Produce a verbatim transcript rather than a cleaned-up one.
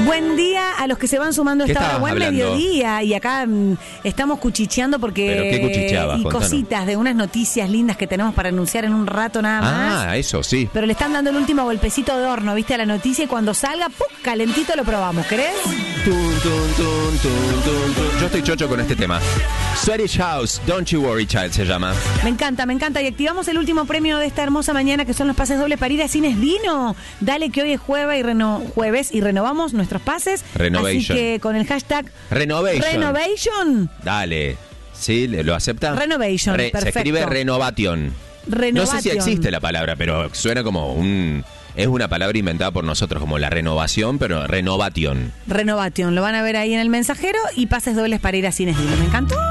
Buen día a los que se van sumando a esta hora. Buen hablando? mediodía. Y acá mm, estamos cuchicheando porque... ¿Pero qué cuchicheabas? Y Contanos. cositas de unas noticias lindas que tenemos para anunciar en un rato nada más. Ah, eso sí. Pero le están dando el último golpecito de horno, ¿viste? A la noticia y cuando salga, ¡pum! Calentito lo probamos, ¿querés? Tun, tun, tun, tun, tun, tun. Yo estoy chocho con este tema. Swedish House, Don't You Worry Child se llama. Me encanta, me encanta. Y activamos el último premio de esta hermosa mañana, que son los pases dobles para ir a Cines Dino. Dale que hoy es jueves y, reno- jueves y renovamos nuestros pases. Renovation. Así que con el hashtag Renovation. Renovation. Dale. ¿Sí? ¿Lo acepta? Renovation, Re- Se perfecto. escribe Renovation. Renovation. No sé si existe la palabra, pero suena como un... Es una palabra inventada por nosotros como la renovación, pero renovation. Renovation. Lo van a ver ahí en el mensajero y pases dobles para ir a Cines Dino. Me encantó.